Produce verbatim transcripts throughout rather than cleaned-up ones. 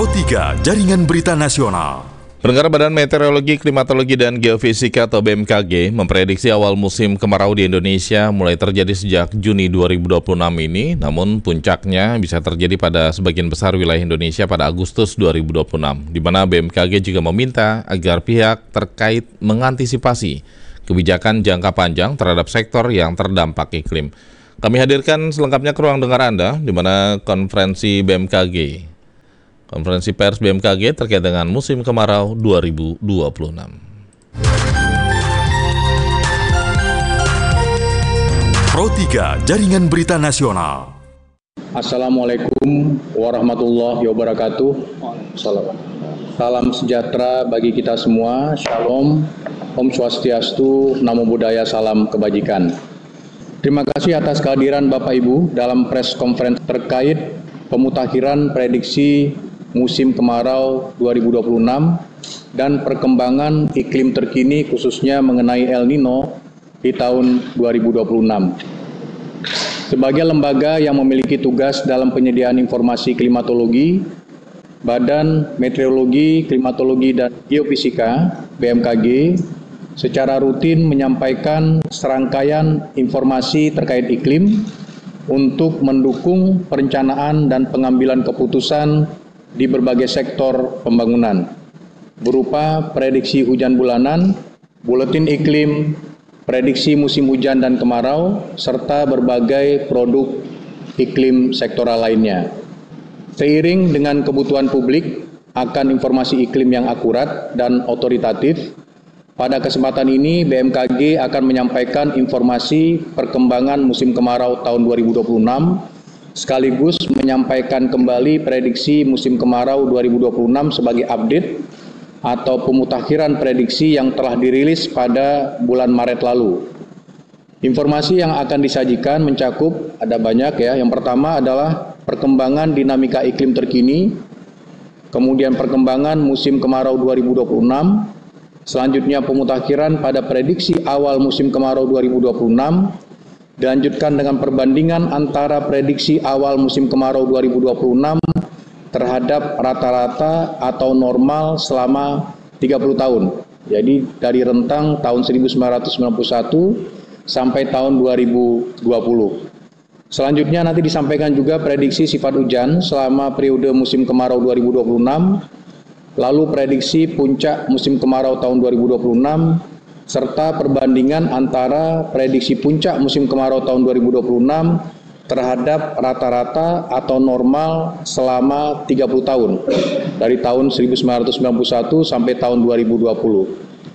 Pro tiga Jaringan Berita Nasional. Pendengar, Badan Meteorologi, Klimatologi, dan Geofisika atau B M K G memprediksi awal musim kemarau di Indonesia mulai terjadi sejak Juni dua ribu dua puluh enam ini, namun puncaknya bisa terjadi pada sebagian besar wilayah Indonesia pada Agustus dua ribu dua puluh enam, di mana B M K G juga meminta agar pihak terkait mengantisipasi kebijakan jangka panjang terhadap sektor yang terdampak iklim. Kami hadirkan selengkapnya ke ruang dengar Anda, di mana konferensi B M K G. Konferensi pers B M K G terkait dengan musim kemarau dua ribu dua puluh enam. Pro tiga Jaringan Berita Nasional. Assalamualaikum warahmatullahi wabarakatuh. Salam. Salam sejahtera bagi kita semua. Shalom, Om Swastiastu, Namo Buddhaya, salam kebajikan. Terima kasih atas kehadiran Bapak Ibu dalam press conference terkait pemutakhiran prediksi musim kemarau dua ribu dua puluh enam dan perkembangan iklim terkini khususnya mengenai El Nino di tahun dua ribu dua puluh enam. Sebagai lembaga yang memiliki tugas dalam penyediaan informasi klimatologi, Badan Meteorologi, Klimatologi, dan Geofisika B M K G secara rutin menyampaikan serangkaian informasi terkait iklim untuk mendukung perencanaan dan pengambilan keputusan di berbagai sektor pembangunan, berupa prediksi hujan bulanan, buletin iklim, prediksi musim hujan dan kemarau, serta berbagai produk iklim sektoral lainnya. Seiring dengan kebutuhan publik akan informasi iklim yang akurat dan otoritatif, pada kesempatan ini B M K G akan menyampaikan informasi perkembangan musim kemarau tahun dua ribu dua puluh enam, sekaligus menyampaikan kembali prediksi musim kemarau dua ribu dua puluh enam sebagai update atau pemutakhiran prediksi yang telah dirilis pada bulan Maret lalu. Informasi yang akan disajikan mencakup ada banyak ya. Yang pertama adalah perkembangan dinamika iklim terkini, kemudian perkembangan musim kemarau dua ribu dua puluh enam, selanjutnya pemutakhiran pada prediksi awal musim kemarau dua ribu dua puluh enam, dilanjutkan dengan perbandingan antara prediksi awal musim kemarau dua ribu dua puluh enam terhadap rata-rata atau normal selama tiga puluh tahun. Jadi dari rentang tahun seribu sembilan ratus sembilan puluh satu sampai tahun dua ribu dua puluh. Selanjutnya nanti disampaikan juga prediksi sifat hujan selama periode musim kemarau dua ribu dua puluh enam, lalu prediksi puncak musim kemarau tahun dua ribu dua puluh enam, serta perbandingan antara prediksi puncak musim kemarau tahun dua ribu dua puluh enam terhadap rata-rata atau normal selama tiga puluh tahun, dari tahun seribu sembilan ratus sembilan puluh satu sampai tahun dua ribu dua puluh.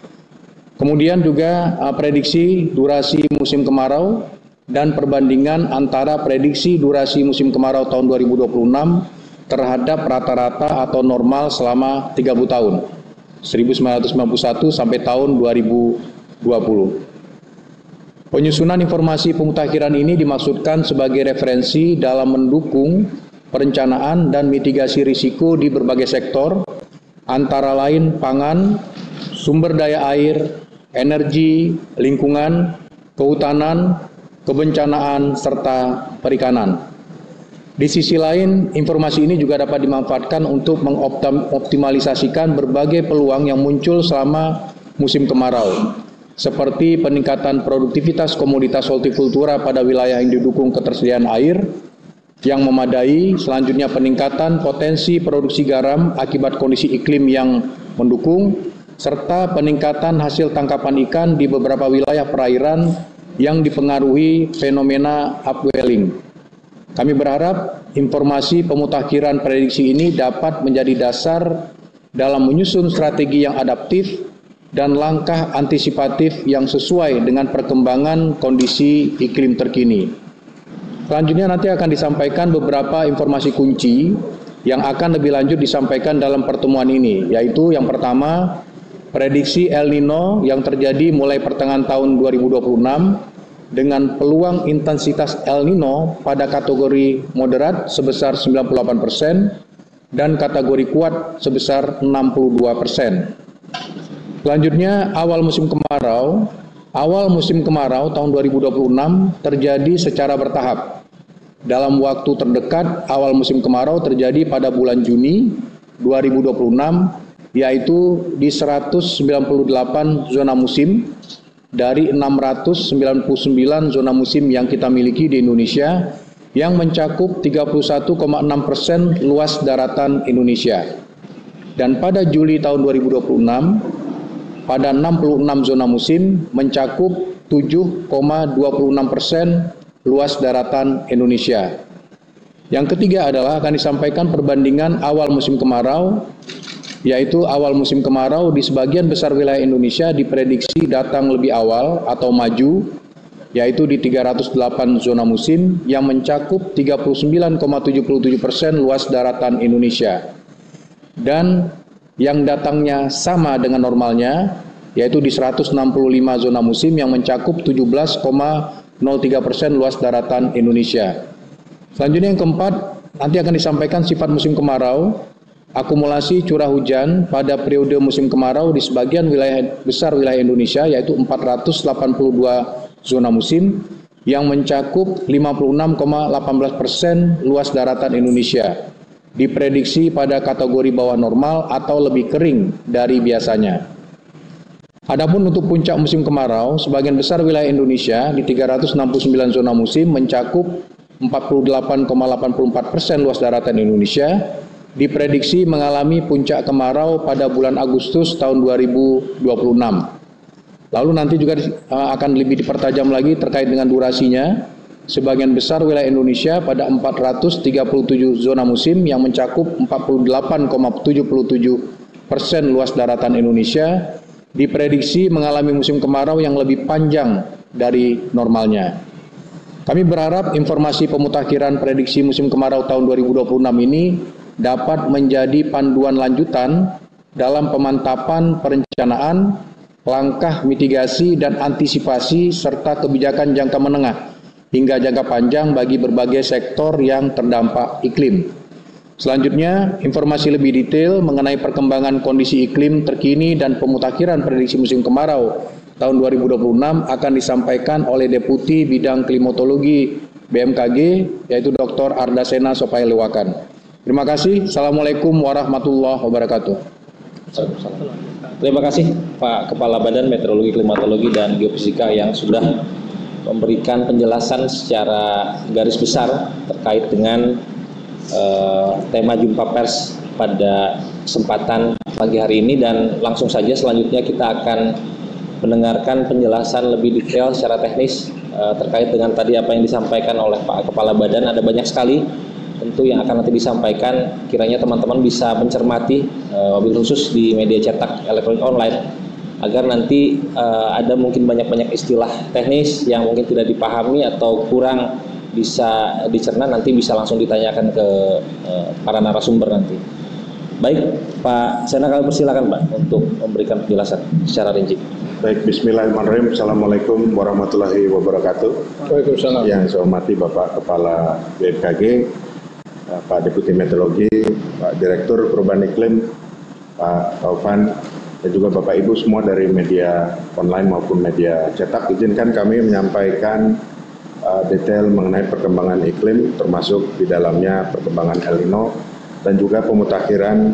Kemudian juga uh, prediksi durasi musim kemarau dan perbandingan antara prediksi durasi musim kemarau tahun dua ribu dua puluh enam terhadap rata-rata atau normal selama tiga puluh tahun, seribu sembilan ratus sembilan puluh satu sampai tahun dua ribu dua puluh. Penyusunan informasi pemutakhiran ini dimaksudkan sebagai referensi dalam mendukung perencanaan dan mitigasi risiko di berbagai sektor, antara lain pangan, sumber daya air, energi, lingkungan, kehutanan, kebencanaan, serta perikanan. Di sisi lain, informasi ini juga dapat dimanfaatkan untuk mengoptimalisasikan berbagai peluang yang muncul selama musim kemarau, seperti peningkatan produktivitas komoditas hortikultura pada wilayah yang didukung ketersediaan air yang memadai, selanjutnya peningkatan potensi produksi garam akibat kondisi iklim yang mendukung, serta peningkatan hasil tangkapan ikan di beberapa wilayah perairan yang dipengaruhi fenomena upwelling. Kami berharap informasi pemutakhiran prediksi ini dapat menjadi dasar dalam menyusun strategi yang adaptif dan langkah antisipatif yang sesuai dengan perkembangan kondisi iklim terkini. Selanjutnya nanti akan disampaikan beberapa informasi kunci yang akan lebih lanjut disampaikan dalam pertemuan ini, yaitu yang pertama, prediksi El Nino yang terjadi mulai pertengahan tahun dua ribu dua puluh enam dengan peluang intensitas El Nino pada kategori moderat sebesar sembilan puluh delapan persen dan kategori kuat sebesar enam puluh dua persen. Selanjutnya, awal musim kemarau. Awal musim kemarau tahun dua ribu dua puluh enam terjadi secara bertahap. Dalam waktu terdekat, awal musim kemarau terjadi pada bulan Juni dua ribu dua puluh enam, yaitu di seratus sembilan puluh delapan zona musim dari enam ratus sembilan puluh sembilan zona musim yang kita miliki di Indonesia, yang mencakup tiga puluh satu koma enam persen luas daratan Indonesia. Dan pada Juli tahun dua ribu dua puluh enam, pada enam puluh enam zona musim mencakup tujuh koma dua puluh enam persen luas daratan Indonesia. Yang ketiga adalah akan disampaikan perbandingan awal musim kemarau, yaitu awal musim kemarau di sebagian besar wilayah Indonesia diprediksi datang lebih awal atau maju, yaitu di tiga ratus delapan zona musim yang mencakup tiga puluh sembilan koma tujuh tujuh persen luas daratan Indonesia. Dan yang datangnya sama dengan normalnya, yaitu di seratus enam puluh lima zona musim yang mencakup tujuh belas koma nol tiga persen luas daratan Indonesia. Selanjutnya yang keempat, nanti akan disampaikan sifat musim kemarau, akumulasi curah hujan pada periode musim kemarau di sebagian wilayah besar wilayah Indonesia, yaitu empat ratus delapan puluh dua zona musim yang mencakup lima puluh enam koma delapan belas persen luas daratan Indonesia. Diprediksi pada kategori bawah normal atau lebih kering dari biasanya. Adapun untuk puncak musim kemarau, sebagian besar wilayah Indonesia di tiga ratus enam puluh sembilan zona musim mencakup empat puluh delapan koma delapan empat persen luas daratan Indonesia, diprediksi mengalami puncak kemarau pada bulan Agustus tahun dua ribu dua puluh enam. Lalu nanti juga uh, akan lebih dipertajam lagi terkait dengan durasinya. Sebagian besar wilayah Indonesia pada empat ratus tiga puluh tujuh zona musim yang mencakup empat puluh delapan koma tujuh tujuh persen luas daratan Indonesia, diprediksi mengalami musim kemarau yang lebih panjang dari normalnya. Kami berharap informasi pemutakhiran prediksi musim kemarau tahun dua ribu dua puluh enam ini dapat menjadi panduan lanjutan dalam pemantapan perencanaan, langkah mitigasi dan antisipasi serta kebijakan jangka menengah hingga jangka panjang bagi berbagai sektor yang terdampak iklim. Selanjutnya, informasi lebih detail mengenai perkembangan kondisi iklim terkini dan pemutakhiran prediksi musim kemarau tahun dua ribu dua puluh enam akan disampaikan oleh Deputi Bidang Klimatologi B M K G, yaitu Doktor Ardasena Sopayalewakan. Terima kasih. Assalamualaikum warahmatullahi wabarakatuh. Terima kasih Pak Kepala Badan Meteorologi, Klimatologi, dan Geofisika yang sudah memberikan penjelasan secara garis besar terkait dengan uh, tema jumpa pers pada kesempatan pagi hari ini, dan langsung saja selanjutnya kita akan mendengarkan penjelasan lebih detail secara teknis uh, terkait dengan tadi apa yang disampaikan oleh Pak Kepala Badan. Ada banyak sekali tentu yang akan nanti disampaikan, kiranya teman-teman bisa mencermati uh, wabil khusus di media cetak elektronik online, agar nanti uh, ada mungkin banyak-banyak istilah teknis yang mungkin tidak dipahami atau kurang bisa dicerna, nanti bisa langsung ditanyakan ke uh, para narasumber nanti. Baik, Pak Sena, kami persilakan Pak untuk memberikan penjelasan secara rinci. Baik, bismillahirrahmanirrahim. Assalamualaikum warahmatullahi wabarakatuh. Waalaikumsalam. Yang saya hormati Bapak Kepala B M K G, Pak Deputi Meteorologi, Pak Direktur Perubahan Iklim, Pak Taufan, dan juga Bapak Ibu semua dari media online maupun media cetak. Izinkan kami menyampaikan uh, detail mengenai perkembangan iklim, termasuk di dalamnya perkembangan El Nino dan juga pemutakhiran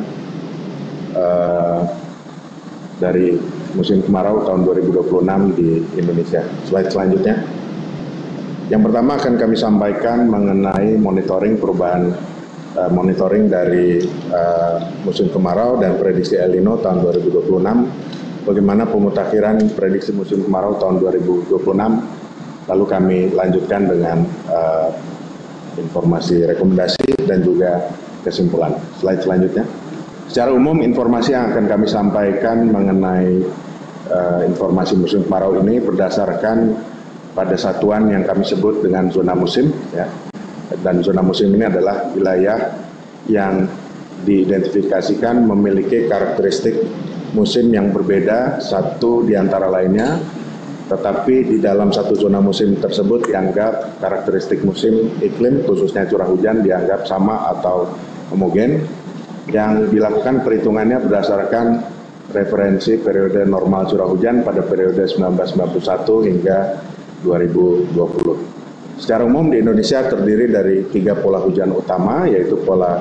uh, dari musim kemarau tahun dua ribu dua puluh enam di Indonesia. Slide selanjutnya. Yang pertama akan kami sampaikan mengenai monitoring perubahan uh, monitoring dari uh, musim kemarau dan prediksi El Nino tahun dua ribu dua puluh enam. Bagaimana pemutakhiran prediksi musim kemarau tahun dua ribu dua puluh enam. Lalu kami lanjutkan dengan uh, informasi rekomendasi dan juga kesimpulan. Slide selanjutnya. Secara umum informasi yang akan kami sampaikan mengenai uh, informasi musim kemarau ini berdasarkan pada satuan yang kami sebut dengan zona musim, ya. Dan zona musim ini adalah wilayah yang diidentifikasikan memiliki karakteristik musim yang berbeda satu di antara lainnya, tetapi di dalam satu zona musim tersebut dianggap karakteristik musim iklim, khususnya curah hujan, dianggap sama atau homogen, yang dilakukan perhitungannya berdasarkan referensi periode normal curah hujan pada periode seribu sembilan ratus sembilan puluh satu hingga dua ribu dua puluh. Secara umum di Indonesia terdiri dari tiga pola hujan utama, yaitu pola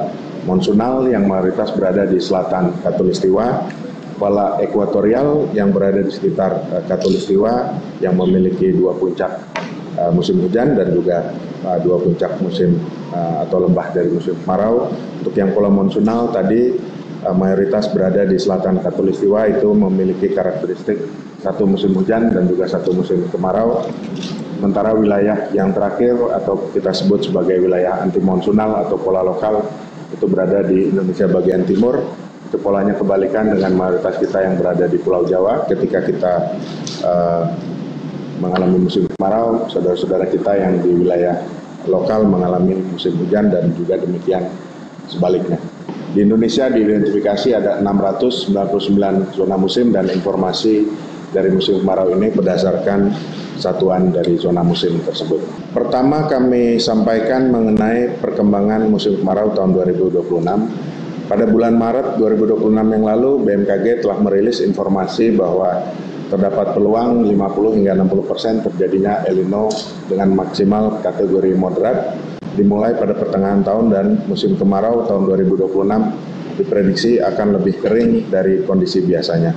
monsunal yang mayoritas berada di selatan Khatulistiwa, pola ekuatorial yang berada di sekitar uh, Khatulistiwa yang memiliki dua puncak uh, musim hujan dan juga uh, dua puncak musim uh, atau lembah dari musim kemarau. Untuk yang pola monsunal tadi uh, mayoritas berada di selatan Khatulistiwa, itu memiliki karakteristik satu musim hujan dan juga satu musim kemarau. Sementara wilayah yang terakhir atau kita sebut sebagai wilayah anti monsunal atau pola lokal itu berada di Indonesia bagian timur. Itu polanya kebalikan dengan mayoritas kita yang berada di Pulau Jawa. Ketika kita uh, mengalami musim kemarau, saudara-saudara kita yang di wilayah lokal mengalami musim hujan dan juga demikian sebaliknya. Di Indonesia diidentifikasi ada enam ratus sembilan puluh sembilan zona musim dan informasi dari musim kemarau ini berdasarkan satuan dari zona musim tersebut. Pertama kami sampaikan mengenai perkembangan musim kemarau tahun dua ribu dua puluh enam. Pada bulan Maret dua ribu dua puluh enam yang lalu, B M K G telah merilis informasi bahwa terdapat peluang lima puluh hingga enam puluh persen terjadinya El Nino dengan maksimal kategori moderat dimulai pada pertengahan tahun, dan musim kemarau tahun dua ribu dua puluh enam diprediksi akan lebih kering dari kondisi biasanya.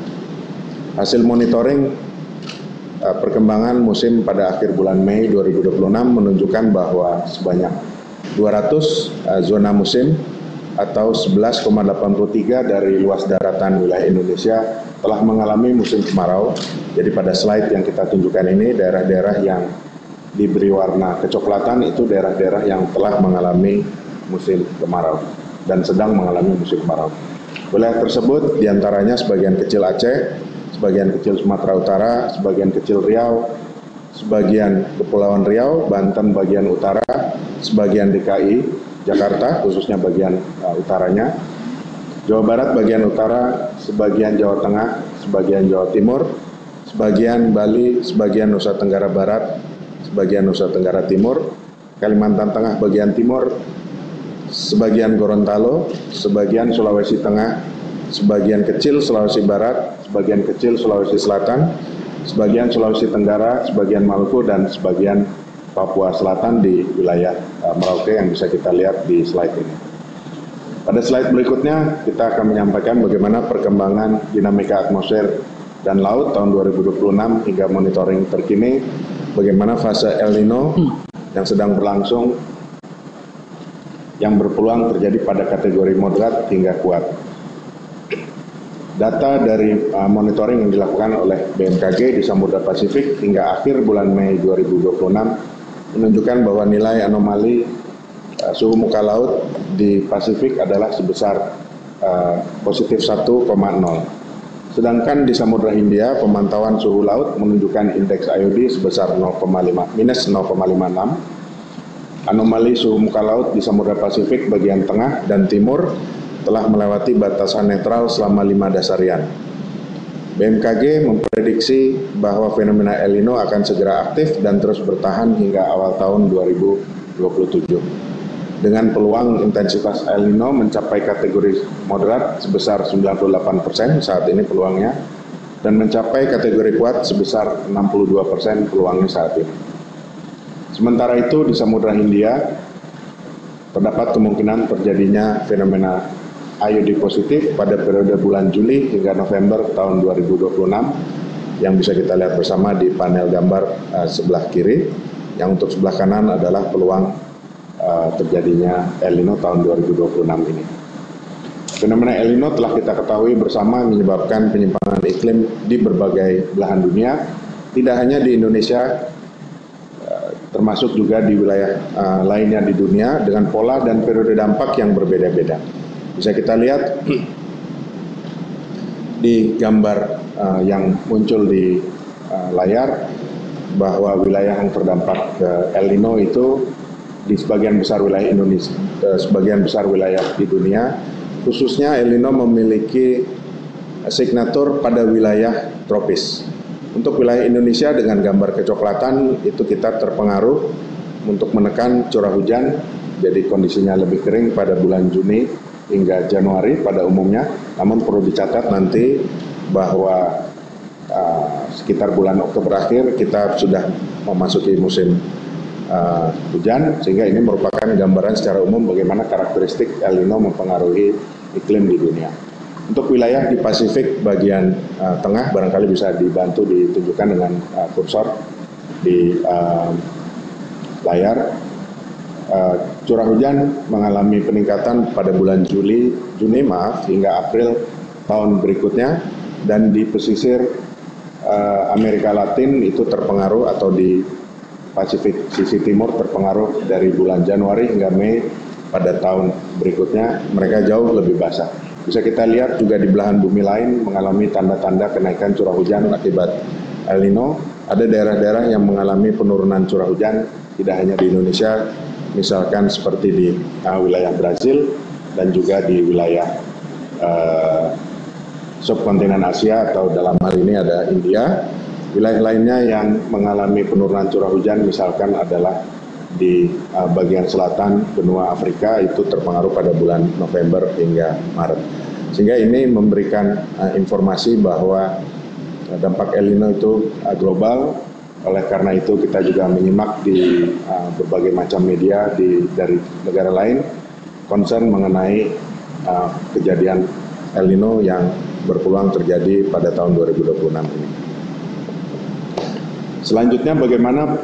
Hasil monitoring perkembangan musim pada akhir bulan Mei dua ribu dua puluh enam menunjukkan bahwa sebanyak dua ratus uh, zona musim atau sebelas koma delapan puluh tiga dari luas daratan wilayah Indonesia telah mengalami musim kemarau. Jadi pada slide yang kita tunjukkan ini, daerah-daerah yang diberi warna kecoklatan itu daerah-daerah yang telah mengalami musim kemarau dan sedang mengalami musim kemarau. Wilayah tersebut diantaranya sebagian kecil Aceh, sebagian kecil Sumatera Utara, sebagian kecil Riau, sebagian Kepulauan Riau, Banten bagian utara, sebagian D K I, Jakarta khususnya bagian uh, utaranya, Jawa Barat bagian utara, sebagian Jawa Tengah, sebagian Jawa Timur, sebagian Bali, sebagian Nusa Tenggara Barat, sebagian Nusa Tenggara Timur, Kalimantan Tengah bagian timur, sebagian Gorontalo, sebagian Sulawesi Tengah, sebagian kecil Sulawesi Barat, sebagian kecil Sulawesi Selatan, sebagian Sulawesi Tenggara, sebagian Maluku, dan sebagian Papua Selatan di wilayah uh, Merauke yang bisa kita lihat di slide ini. Pada slide berikutnya kita akan menyampaikan bagaimana perkembangan dinamika atmosfer dan laut tahun dua ribu dua puluh enam hingga monitoring terkini, bagaimana fase El Nino yang sedang berlangsung yang berpeluang terjadi pada kategori moderat hingga kuat. Data dari uh, monitoring yang dilakukan oleh B M K G di Samudra Pasifik hingga akhir bulan Mei dua ribu dua puluh enam menunjukkan bahwa nilai anomali uh, suhu muka laut di Pasifik adalah sebesar uh, positif satu koma nol. Sedangkan di Samudra Hindia pemantauan suhu laut menunjukkan indeks I O D sebesar nol koma lima minus nol koma lima enam. Anomali suhu muka laut di Samudra Pasifik bagian tengah dan timur telah melewati batasan netral selama lima dasarian. B M K G memprediksi bahwa fenomena El Nino akan segera aktif dan terus bertahan hingga awal tahun dua ribu dua puluh tujuh. Dengan peluang intensitas El Nino mencapai kategori moderat sebesar sembilan puluh delapan persen saat ini peluangnya, dan mencapai kategori kuat sebesar enam puluh dua persen peluangnya saat ini. Sementara itu di Samudra Hindia terdapat kemungkinan terjadinya fenomena I O D positif pada periode bulan Juli hingga November tahun dua ribu dua puluh enam yang bisa kita lihat bersama di panel gambar uh, sebelah kiri. Yang untuk sebelah kanan adalah peluang uh, terjadinya El Nino tahun dua ribu dua puluh enam ini. Fenomena El Nino telah kita ketahui bersama menyebabkan penyimpangan iklim di berbagai belahan dunia, tidak hanya di Indonesia, uh, termasuk juga di wilayah uh, lainnya di dunia dengan pola dan periode dampak yang berbeda-beda. Bisa kita lihat di gambar uh, yang muncul di uh, layar bahwa wilayah yang terdampak uh, El Nino itu di sebagian besar wilayah Indonesia, uh, sebagian besar wilayah di dunia, khususnya El Nino memiliki signatur pada wilayah tropis. Untuk wilayah Indonesia dengan gambar kecoklatan itu kita terpengaruh untuk menekan curah hujan, jadi kondisinya lebih kering pada bulan Juni hingga Januari pada umumnya. Namun perlu dicatat nanti bahwa uh, sekitar bulan Oktober akhir kita sudah memasuki musim uh, hujan, sehingga ini merupakan gambaran secara umum bagaimana karakteristik El Nino mempengaruhi iklim di dunia. Untuk wilayah di Pasifik bagian uh, tengah barangkali bisa dibantu ditunjukkan dengan uh, kursor di uh, layar. Uh, curah hujan mengalami peningkatan pada bulan Juli, Juni maaf hingga April tahun berikutnya, dan di pesisir uh, Amerika Latin itu terpengaruh, atau di Pasifik sisi timur terpengaruh dari bulan Januari hingga Mei pada tahun berikutnya, mereka jauh lebih basah. Bisa kita lihat juga di belahan bumi lain mengalami tanda-tanda kenaikan curah hujan akibat El Nino. Ada daerah-daerah yang mengalami penurunan curah hujan, tidak hanya di Indonesia, misalkan seperti di uh, wilayah Brazil dan juga di wilayah uh, subkontinen Asia, atau dalam hal ini ada India. Wilayah lainnya yang mengalami penurunan curah hujan misalkan adalah di uh, bagian selatan benua Afrika, itu terpengaruh pada bulan November hingga Maret. Sehingga ini memberikan uh, informasi bahwa uh, dampak El Nino itu uh, global. Oleh karena itu kita juga menyimak di uh, berbagai macam media di, dari negara lain concern mengenai uh, kejadian El Nino yang berpeluang terjadi pada tahun dua ribu dua puluh enam ini. Selanjutnya bagaimana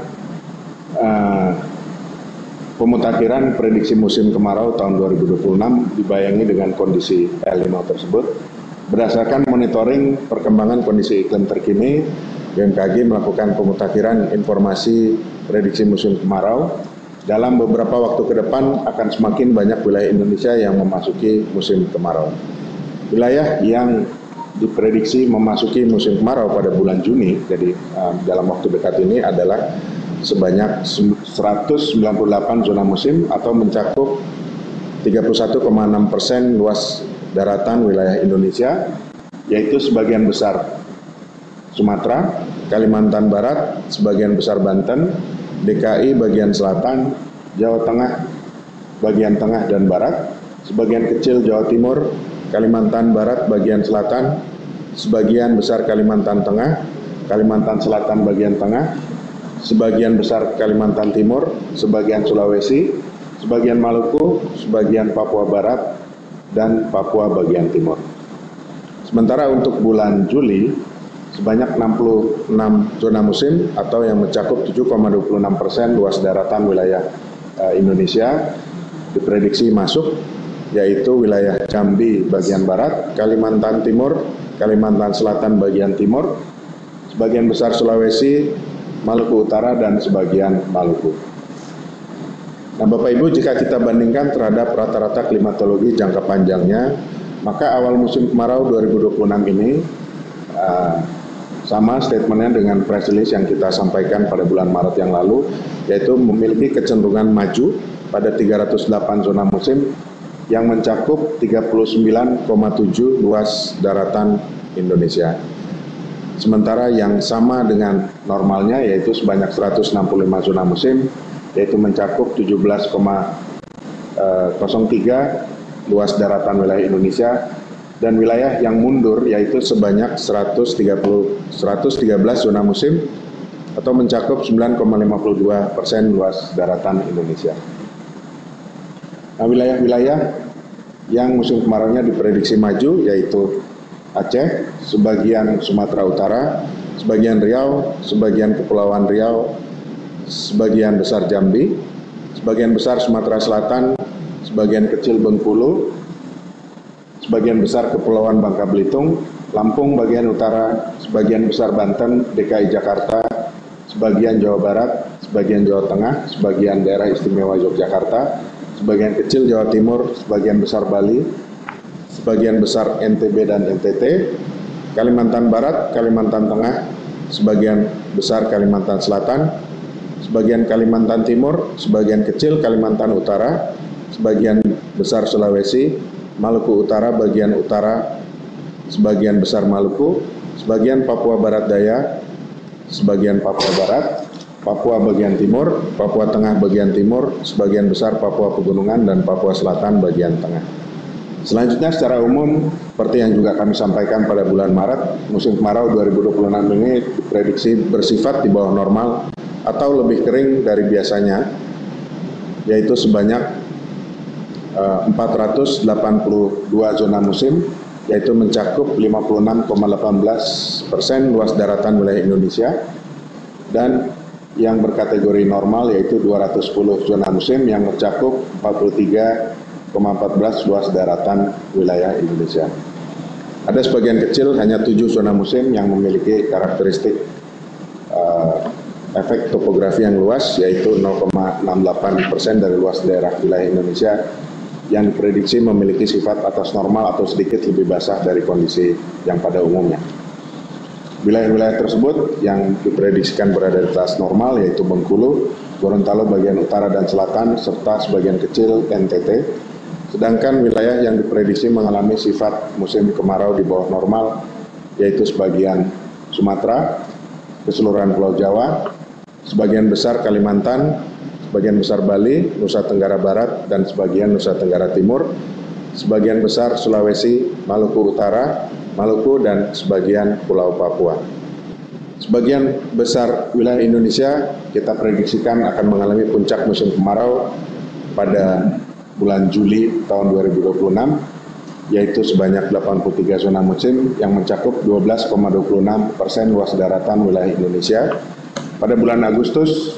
uh, pemutakhiran prediksi musim kemarau tahun dua ribu dua puluh enam dibayangi dengan kondisi El Nino tersebut. Berdasarkan monitoring perkembangan kondisi iklim terkini, B M K G melakukan pemutakhiran informasi prediksi musim kemarau. Dalam beberapa waktu ke depan akan semakin banyak wilayah Indonesia yang memasuki musim kemarau. Wilayah yang diprediksi memasuki musim kemarau pada bulan Juni, jadi uh, dalam waktu dekat ini adalah sebanyak seratus sembilan puluh delapan zona musim, atau mencakup tiga puluh satu koma enam persen luas daratan wilayah Indonesia, yaitu sebagian besar Sumatera, Kalimantan Barat, sebagian besar Banten, D K I bagian selatan, Jawa Tengah bagian tengah dan barat, sebagian kecil Jawa Timur, Kalimantan Barat bagian selatan, sebagian besar Kalimantan Tengah, Kalimantan Selatan bagian tengah, sebagian besar Kalimantan Timur, sebagian Sulawesi, sebagian Maluku, sebagian Papua Barat, dan Papua bagian timur. Sementara untuk bulan Juli, sebanyak enam puluh enam zona musim atau yang mencakup tujuh koma dua puluh enam persen luas daratan wilayah uh, Indonesia diprediksi masuk, yaitu wilayah Jambi bagian barat, Kalimantan Timur, Kalimantan Selatan bagian timur, sebagian besar Sulawesi, Maluku Utara, dan sebagian Maluku. Nah, Bapak Ibu, jika kita bandingkan terhadap rata-rata klimatologi jangka panjangnya, maka awal musim kemarau dua ribu dua puluh enam ini uh, sama statementnya dengan press release yang kita sampaikan pada bulan Maret yang lalu, yaitu memiliki kecenderungan maju pada tiga ratus delapan zona musim yang mencakup tiga puluh sembilan koma tujuh luas daratan Indonesia. Sementara yang sama dengan normalnya, yaitu sebanyak seratus enam puluh lima zona musim, yaitu mencakup tujuh belas koma nol tiga luas daratan wilayah Indonesia, dan wilayah yang mundur yaitu sebanyak seratus tiga belas zona musim atau mencakup sembilan koma lima dua persen luas daratan Indonesia. Nah, wilayah-wilayah yang musim kemaraunya diprediksi maju yaitu Aceh, sebagian Sumatera Utara, sebagian Riau, sebagian Kepulauan Riau, sebagian besar Jambi, sebagian besar Sumatera Selatan, sebagian kecil Bengkulu, sebagian besar Kepulauan Bangka Belitung, Lampung bagian utara, sebagian besar Banten, D K I Jakarta, sebagian Jawa Barat, sebagian Jawa Tengah, sebagian daerah istimewa Yogyakarta, sebagian kecil Jawa Timur, sebagian besar Bali, sebagian besar N T B dan N T T, Kalimantan Barat, Kalimantan Tengah, sebagian besar Kalimantan Selatan, sebagian Kalimantan Timur, sebagian kecil Kalimantan Utara, sebagian besar Sulawesi, Maluku Utara bagian utara, sebagian besar Maluku, sebagian Papua Barat Daya, sebagian Papua Barat, Papua bagian timur, Papua Tengah bagian timur, sebagian besar Papua Pegunungan, dan Papua Selatan bagian tengah. Selanjutnya secara umum, seperti yang juga kami sampaikan pada bulan Maret, musim kemarau dua ribu dua puluh enam ini diprediksi bersifat di bawah normal atau lebih kering dari biasanya, yaitu sebanyak uh, empat ratus delapan puluh dua zona musim, yaitu mencakup lima puluh enam koma satu delapan persen luas daratan wilayah Indonesia, dan yang berkategori normal yaitu dua ratus sepuluh zona musim yang mencakup empat puluh tiga koma satu empat luas daratan wilayah Indonesia. Ada sebagian kecil, hanya tujuh zona musim yang memiliki karakteristik uh, efek topografi yang luas, yaitu nol koma enam delapan persen dari luas daerah wilayah Indonesia yang diprediksi memiliki sifat atas normal atau sedikit lebih basah dari kondisi yang pada umumnya. Wilayah-wilayah tersebut yang diprediksikan berada di atas normal yaitu Bengkulu, Gorontalo bagian utara dan selatan, serta sebagian kecil N T T. Sedangkan wilayah yang diprediksi mengalami sifat musim kemarau di bawah normal yaitu sebagian Sumatera, keseluruhan Pulau Jawa, sebagian besar Kalimantan, sebagian besar Bali, Nusa Tenggara Barat, dan sebagian Nusa Tenggara Timur, sebagian besar Sulawesi, Maluku Utara, Maluku, dan sebagian Pulau Papua. Sebagian besar wilayah Indonesia kita prediksikan akan mengalami puncak musim kemarau pada bulan Juli tahun dua ribu dua puluh enam, yaitu sebanyak delapan puluh tiga zona musim yang mencakup dua belas koma dua puluh enam persen luas daratan wilayah Indonesia. Pada bulan Agustus,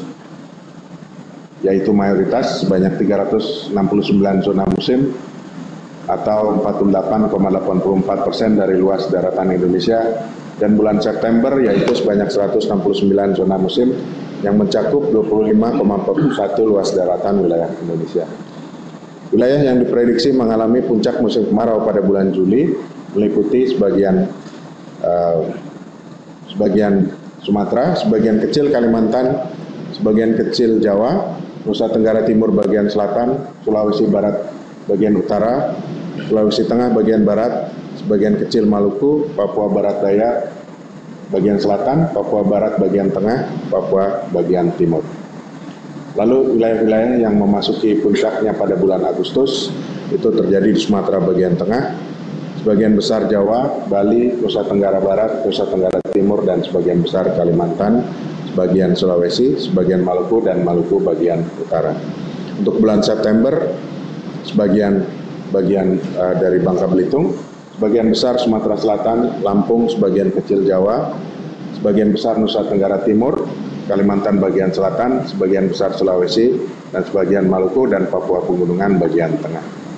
yaitu mayoritas sebanyak tiga ratus enam puluh sembilan zona musim atau empat puluh delapan koma delapan empat persen dari luas daratan Indonesia, dan bulan September yaitu sebanyak seratus enam puluh sembilan zona musim yang mencakup dua puluh lima koma empat puluh satu luas daratan wilayah Indonesia. Wilayah yang diprediksi mengalami puncak musim kemarau pada bulan Juli meliputi sebagian uh, sebagian Sumatera, sebagian kecil Kalimantan, sebagian kecil Jawa, Nusa Tenggara Timur bagian selatan, Sulawesi Barat bagian utara, Sulawesi Tengah bagian barat, sebagian kecil Maluku, Papua Barat Daya bagian selatan, Papua Barat bagian tengah, Papua bagian timur. Lalu wilayah-wilayah yang memasuki puncaknya pada bulan Agustus itu terjadi di Sumatera bagian tengah, sebagian besar Jawa, Bali, Nusa Tenggara Barat, Nusa Tenggara Timur, dan sebagian besar Kalimantan, sebagian Sulawesi, sebagian Maluku, dan Maluku bagian utara. Untuk bulan September, sebagian bagian uh, dari Bangka Belitung, sebagian besar Sumatera Selatan, Lampung, sebagian kecil Jawa, sebagian besar Nusa Tenggara Timur, Kalimantan bagian selatan, sebagian besar Sulawesi, dan sebagian Maluku dan Papua Pegunungan bagian tengah.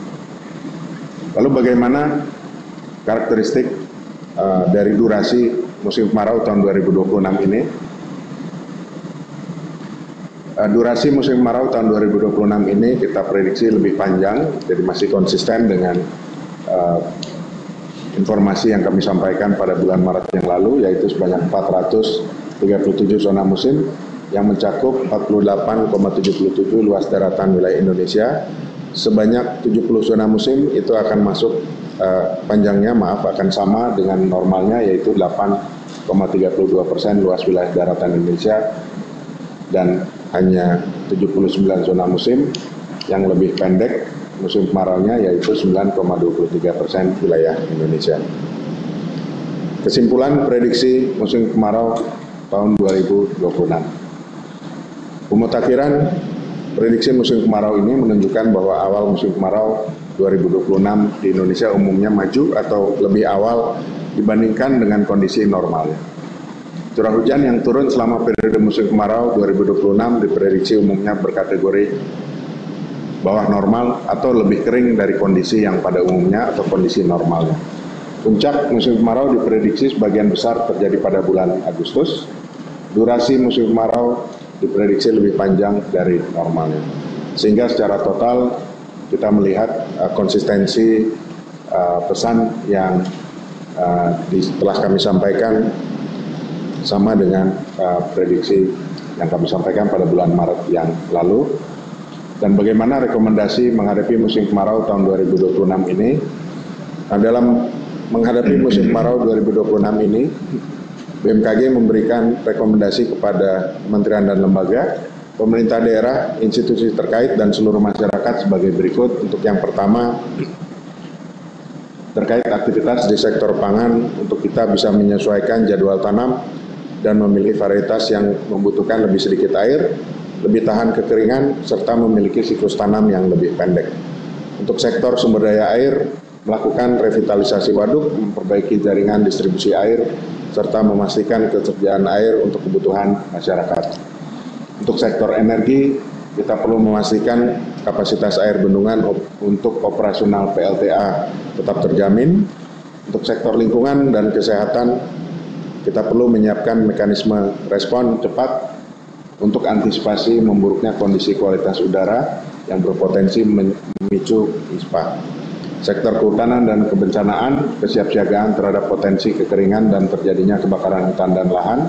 Lalu bagaimana karakteristik uh, dari durasi musim kemarau tahun dua ribu dua puluh enam ini? Uh, durasi musim kemarau tahun dua ribu dua puluh enam ini kita prediksi lebih panjang, jadi masih konsisten dengan uh, informasi yang kami sampaikan pada bulan Maret yang lalu, yaitu sebanyak empat ratus tiga puluh tujuh zona musim yang mencakup empat puluh delapan koma tujuh tujuh luas daratan wilayah Indonesia. Sebanyak tujuh puluh zona musim itu akan masuk uh, panjangnya maaf akan sama dengan normalnya, yaitu delapan koma tiga dua persen luas wilayah daratan Indonesia, dan hanya tujuh puluh sembilan zona musim yang lebih pendek musim kemaraunya, yaitu sembilan koma dua tiga persen wilayah Indonesia. Kesimpulan prediksi musim kemarau tahun dua ribu dua puluh enam. Pemutakhiran prediksi musim kemarau ini menunjukkan bahwa awal musim kemarau dua ribu dua puluh enam di Indonesia umumnya maju atau lebih awal dibandingkan dengan kondisi normalnya. Curah hujan yang turun selama periode musim kemarau dua ribu dua puluh enam diprediksi umumnya berkategori bawah normal atau lebih kering dari kondisi yang pada umumnya atau kondisi normalnya. Puncak musim kemarau diprediksi sebagian besar terjadi pada bulan Agustus. Durasi musim kemarau diprediksi lebih panjang dari normalnya. Sehingga secara total kita melihat uh, konsistensi uh, pesan yang uh, di, telah kami sampaikan sama dengan uh, prediksi yang kami sampaikan pada bulan Maret yang lalu. Dan bagaimana rekomendasi menghadapi musim kemarau tahun dua ribu dua puluh enam ini? Nah, dalam menghadapi musim kemarau dua ribu dua puluh enam ini, B M K G memberikan rekomendasi kepada kementerian dan lembaga, pemerintah daerah, institusi terkait, dan seluruh masyarakat sebagai berikut. Untuk yang pertama, terkait aktivitas di sektor pangan untuk kita bisa menyesuaikan jadwal tanam dan memilih varietas yang membutuhkan lebih sedikit air, lebih tahan kekeringan, serta memiliki siklus tanam yang lebih pendek. Untuk sektor sumber daya air, melakukan revitalisasi waduk, memperbaiki jaringan distribusi air, serta memastikan ketersediaan air untuk kebutuhan masyarakat. Untuk sektor energi, kita perlu memastikan kapasitas air bendungan op untuk operasional P L T A tetap terjamin. Untuk sektor lingkungan dan kesehatan, kita perlu menyiapkan mekanisme respon cepat untuk antisipasi memburuknya kondisi kualitas udara yang berpotensi memicu ispa. Sektor kehutanan dan kebencanaan, kesiapsiagaan terhadap potensi kekeringan dan terjadinya kebakaran hutan dan lahan.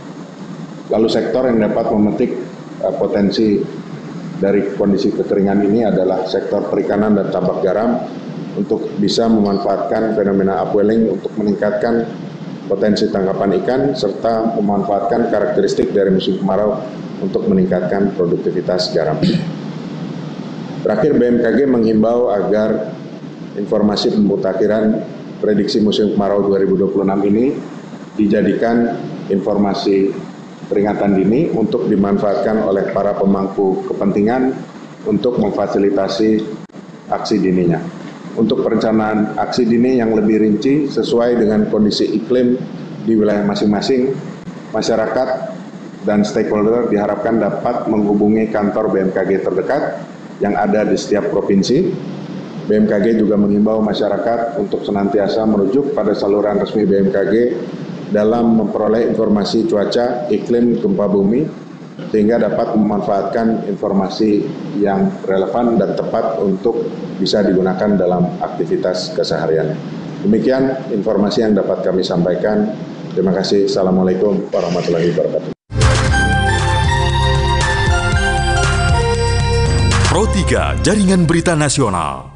Lalu sektor yang dapat memetik uh, potensi dari kondisi kekeringan ini adalah sektor perikanan dan tambak garam untuk bisa memanfaatkan fenomena upwelling untuk meningkatkan potensi tangkapan ikan serta memanfaatkan karakteristik dari musim kemarau untuk meningkatkan produktivitas garam. Terakhir, B M K G menghimbau agar informasi pemutakhiran prediksi musim kemarau dua ribu dua puluh enam ini dijadikan informasi peringatan dini untuk dimanfaatkan oleh para pemangku kepentingan untuk memfasilitasi aksi dininya. Untuk perencanaan aksi dini yang lebih rinci sesuai dengan kondisi iklim di wilayah masing-masing, masyarakat dan stakeholder diharapkan dapat menghubungi kantor B M K G terdekat yang ada di setiap provinsi. B M K G juga menghimbau masyarakat untuk senantiasa merujuk pada saluran resmi B M K G dalam memperoleh informasi cuaca, iklim, gempa bumi, sehingga dapat memanfaatkan informasi yang relevan dan tepat untuk bisa digunakan dalam aktivitas keseharian. Demikian informasi yang dapat kami sampaikan. Terima kasih. Assalamualaikum warahmatullahi wabarakatuh. Pro tiga Jaringan Berita Nasional.